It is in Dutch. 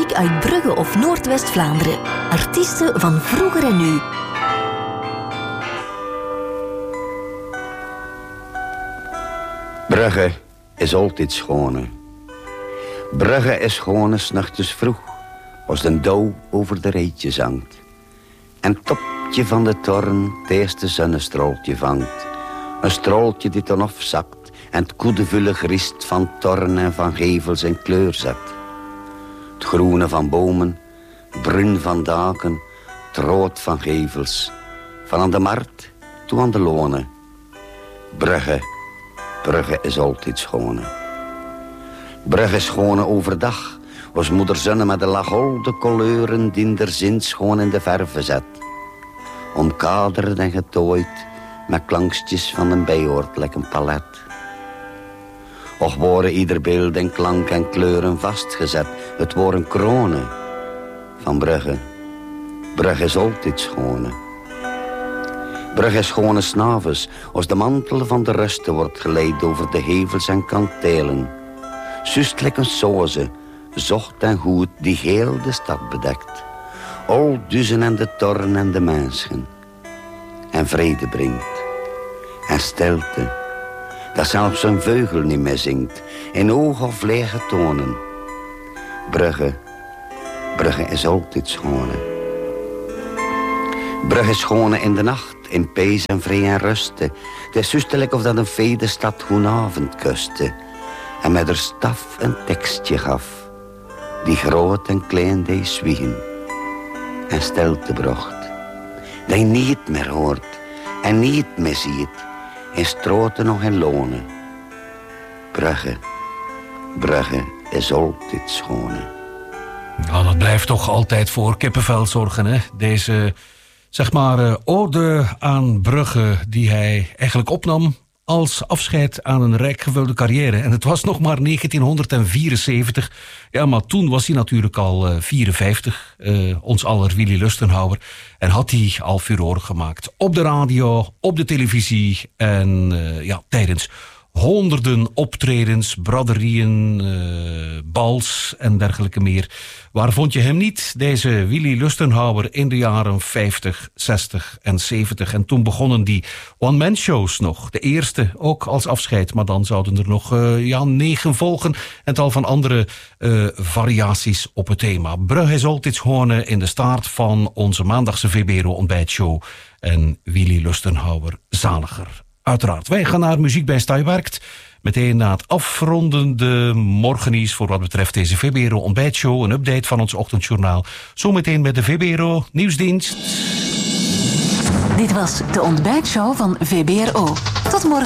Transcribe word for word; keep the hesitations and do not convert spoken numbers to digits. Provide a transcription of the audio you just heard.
muziek uit Brugge of Noordwest-Vlaanderen. Artiesten van vroeger en nu. Brugge is altijd schone. Brugge is schone 's nachts vroeg, als de dauw over de rijtjes hangt. En het topje van de toren het eerste zonnestraaltje vangt. Een straaltje die dan afzakt en het koedevulle grist van toren en van gevels in kleur zet. Het groene van bomen, bruin van daken, het rood van gevels. Van aan de markt toe aan de lonen. Brugge, Brugge is altijd schone. Brugge is schone overdag, als moeder zonne met de lachol de kleuren die der zin schoon in de verve zet. Omkaderd en getooid met klankstjes van een bijoordelijk een palet. Och worden ieder beeld en klank en kleuren vastgezet. Het worden kronen van Brugge. Brugge is altijd schone. Brugge is schone 's avonds, als de mantel van de rusten wordt geleid over de hevels en kantelen. Zustelijk een soze, zocht en goed die heel de stad bedekt. Al duizen en de toren en de mensen. En vrede brengt. En stilte, dat zelfs een vogel niet meer zingt, in oog of lege tonen. Brugge, Brugge is altijd schone. Brugge is schone in de nacht, in pees en vrede en rusten. Het is zusterlijk of dat een vee de stad goedenavond kuste. En met haar staf een tekstje gaf, die groot en klein deed zwiegen. En stilte bracht, dat je niet meer hoort en niet meer ziet. In stroten nog in lonen. Brugge, Brugge is altijd schone. Ja, dat blijft toch altijd voor kippenvel zorgen, hè? Deze, zeg maar, uh, ode aan Brugge die hij eigenlijk opnam als afscheid aan een rijk gevulde carrière. En het was nog maar negentien vierenzeventig. Ja, maar toen was hij natuurlijk al uh, vierenvijftig. Uh, ons aller Willy Lustenhouwer. En had hij al furore gemaakt. Op de radio, op de televisie. En uh, ja, tijdens honderden optredens, braderieën, uh, bals en dergelijke meer. Waar vond je hem niet? Deze Willy Lustenhouwer in de jaren vijftig, zestig en zeventig. En toen begonnen die one-man shows nog. De eerste ook als afscheid, maar dan zouden er nog uh, ja, negen volgen. En tal van andere uh, variaties op het thema. Brugge is altijd schone in de staart van onze maandagse V B R O ontbijtshow. En Willy Lustenhouwer zaliger. Uiteraard. Wij gaan naar Muziek bij Stuywerkt. Meteen na het afrondende morgenies voor wat betreft deze V B R O ontbijtshow. Een update van ons ochtendjournaal. Zometeen met de V B R O nieuwsdienst. Dit was de ontbijtshow van V B R O. Tot morgen.